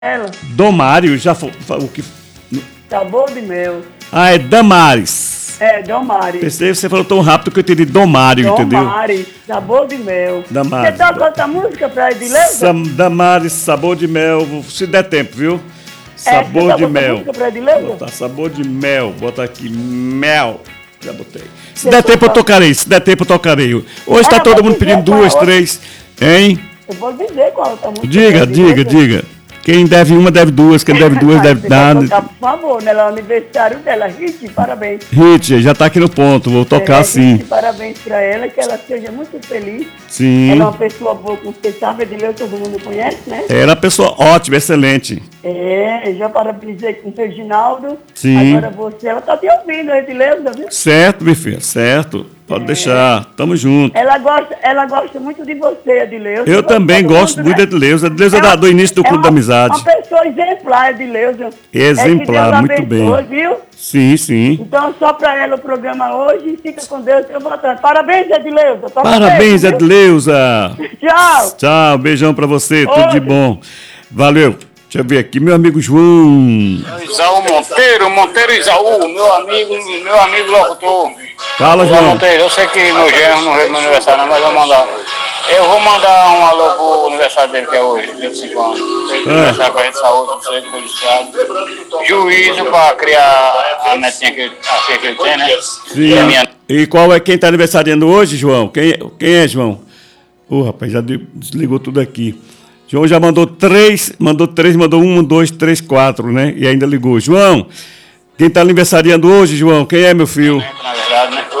Ela, Domário, já o que. sabor de mel. Ah, é Damares. É, Domari. Pensei que você falou tão rápido que eu entendi Domário, entendeu? Domari, sabor de mel. Damares. Você toca outra música pra Edileuza? Damares, sabor de mel, se der tempo, viu? Sabor você de toca outra mel. música pra Edileuza? Botar sabor de mel, bota aqui mel. Já botei. Se Você der tempo eu toca- tocarei, se der tempo eu tocarei. Hoje tá Ah, todo mas mundo se pedindo der, duas, qual? três, hein? Eu vou dizer qual outra música. Diga, pra diga, Edileuza. diga. Quem deve uma deve duas, quem deve duas deve Você vai nada. tocar, por favor, né? Ela é o aniversário dela. Rite, parabéns. Hit, já tá aqui no ponto, vou tocar sim. Rite, parabéns pra ela, que ela seja muito feliz. Sim. Ela é uma pessoa boa, como você sabe, Edileuza, todo mundo conhece, né? Era uma pessoa ótima, excelente. Eu já parabenizei com o seu Ginaldo. Sim. Agora você, ela tá te ouvindo, Edileuza, viu? Certo, meu filho, certo. Pode deixar, tamo junto. Ela gosta muito de você, Edileuza. Eu também Todo gosto mundo, muito né? da Edileuza. Edileuza é do início do Clube da Amizade. Uma pessoa exemplar, Edileuza. Exemplar, que Deus muito bem. abençoe, viu? Sim, sim. Então, só pra ela o programa hoje. Fica com Deus, eu vou atrás. Parabéns, Edileuza. Toca Parabéns, bem, viu? Edileuza. Tchau. Tchau, beijão pra você, tudo de Oi. bom. Valeu. Deixa eu ver aqui, meu amigo João. Isaú Monteiro Isaú, meu amigo locutor. Fala, Isaú João. Monteiro, eu sei que meu genro não veio no meu aniversário, não, mas eu vou mandar um alô pro aniversário dele, que é hoje, 25 anos. Aniversário pra gente, saúde, pra você, felicidade. Juízo pra criar a netinha, a filha que ele tem, né? Sim. E a minha. E qual é quem tá aniversariando hoje, João? Quem é, João? Rapaz, já desligou tudo aqui. João já mandou três, mandou um, dois, três, quatro, né? E ainda ligou. João, quem tá aniversariando hoje, João? Quem é, meu filho? Na verdade, né?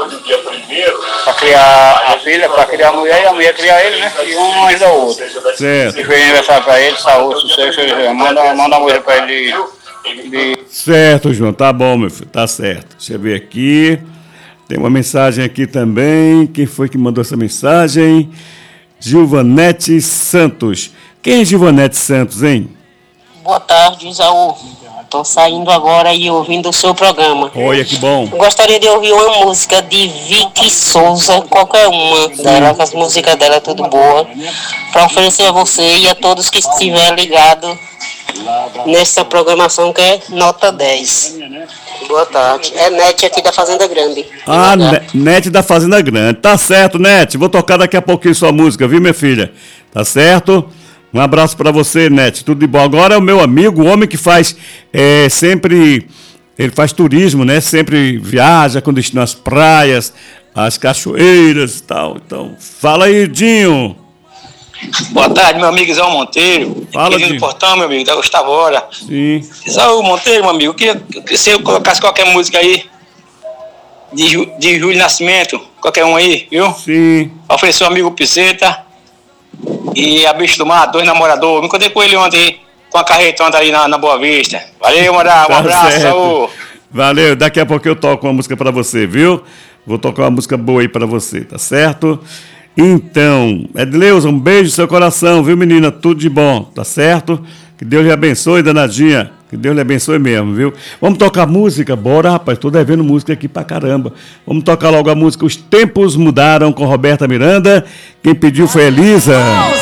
Pra criar a filha, pra criar a mulher e a mulher criar ele, né? E um antes da outra. Certo. E fez aniversário pra ele, saúde, sucesso, manda uma mulher pra ele de Certo, João, tá bom, meu filho, tá certo. Deixa eu ver aqui. Tem uma mensagem aqui também. Quem foi que mandou essa mensagem? Gilvanete Santos. Quem é Gilvanete Santos, hein? Boa tarde, Isaú. Estou saindo agora e ouvindo o seu programa. Olha que bom. Gostaria de ouvir uma música de Vicky Souza, qualquer uma dela, que as músicas dela é tudo boa, para oferecer a você e a todos que estiver ligado nessa programação que é Nota 10. Boa tarde. É Nete aqui da Fazenda Grande. Ah, Nete da Fazenda Grande. Tá certo, Nete. Vou tocar daqui a pouquinho sua música, viu, minha filha? Tá certo? Um abraço pra você, Nete. Tudo de bom. Agora é o meu amigo, o homem que faz sempre... Ele faz turismo, né? Sempre viaja com destino às praias, às cachoeiras e tal. Então, fala aí, Dinho. Boa tarde, meu amigo Isaú Monteiro. Fala, Querido Dinho. Portão, meu amigo, da Gustavo Hora. Sim. Isaú Monteiro, meu amigo, eu queria que você colocasse qualquer música aí de Júlio Nascimento, qualquer um aí, viu? Sim. Ofereceu o amigo Pizeta e a Bicho do Mar, dois namoradores. Me encontrei com ele ontem com a carretona ali na Boa Vista. Valeu, Morá, um Tá abraço, certo. Isaú. Valeu, daqui a pouco eu toco uma música pra você, viu? Vou tocar uma música boa aí pra você, tá certo? Então, Edileuza, um beijo no seu coração, viu, menina? Tudo de bom, tá certo? Que Deus lhe abençoe, danadinha. Que Deus lhe abençoe mesmo, viu? Vamos tocar música? Bora, rapaz, tô devendo música aqui pra caramba. Vamos tocar logo a música Os Tempos Mudaram com Roberta Miranda. Quem pediu foi Elisa.